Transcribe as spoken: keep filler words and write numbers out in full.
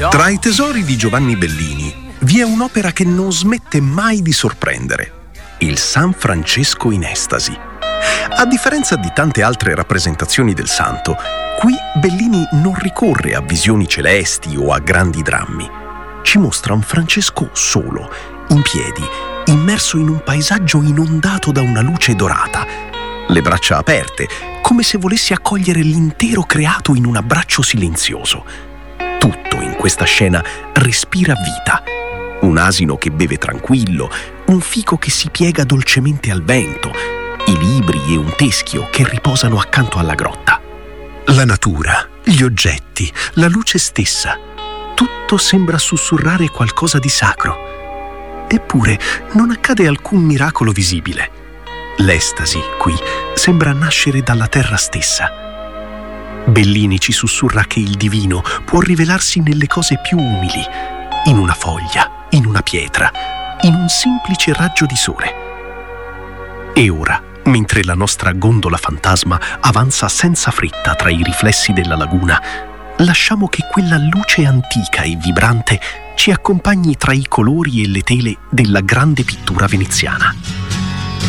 Tra i tesori di Giovanni Bellini vi è un'opera che non smette mai di sorprendere: il San Francesco in estasi. A differenza di tante altre rappresentazioni del santo, qui Bellini non ricorre a visioni celesti o a grandi drammi. Ci mostra un Francesco solo, in piedi, immerso in un paesaggio inondato da una luce dorata, le braccia aperte, come se volesse accogliere l'intero creato in un abbraccio silenzioso. Tutto in questa scena respira vita. Un asino che beve tranquillo, un fico che si piega dolcemente al vento, i libri e un teschio che riposano accanto alla grotta. La natura, gli oggetti, la luce stessa, tutto sembra sussurrare qualcosa di sacro. Eppure non accade alcun miracolo visibile. L'estasi, qui, sembra nascere dalla terra stessa. Bellini ci sussurra che il divino può rivelarsi nelle cose più umili, in una foglia, in una pietra, in un semplice raggio di sole. E ora, mentre la nostra gondola fantasma avanza senza fretta tra i riflessi della laguna, lasciamo che quella luce antica e vibrante ci accompagni tra i colori e le tele della grande pittura veneziana.